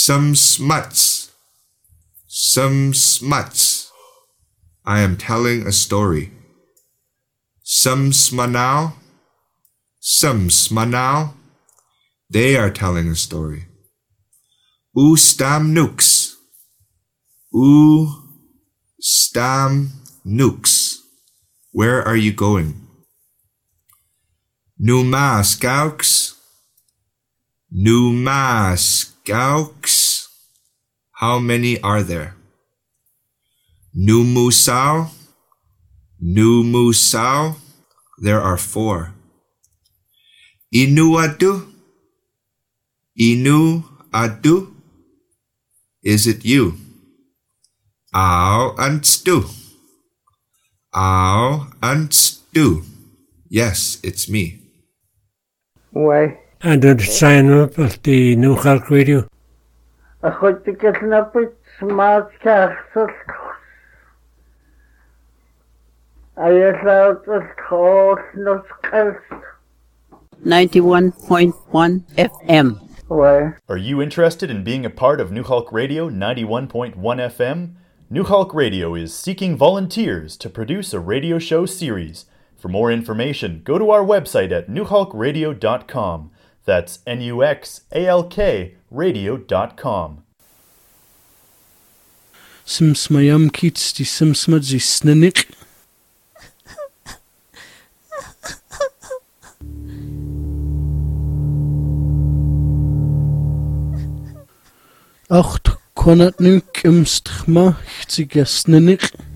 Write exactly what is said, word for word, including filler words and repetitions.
Some smuts. Some smuts. I am telling a story. Some smanau. Some smanau. They are telling a story. U stam nukes. U stam nukes. Where are you going? Numa skauks. Numa skauks. How many are there? Numusau. Numusau. There are four. Inuadu. Inuadu. Is it you? Au anstu. Au anstu. Yes, it's me. Why? And did sign up of the New Hulk Radio. I got to get up with smart castles. I allowed the course not cast. ninety-one point one F M. Why? Are you interested in being a part of New Hulk Radio ninety-one point one F M? New Hulk Radio is seeking volunteers to produce a radio show series. For more information, go to our website at new hulk radio dot com. That's N U X A L K radio dot com. Simsmayam kits die simsmad zi snenik. Acht konat nuk imstchma chziga snenik.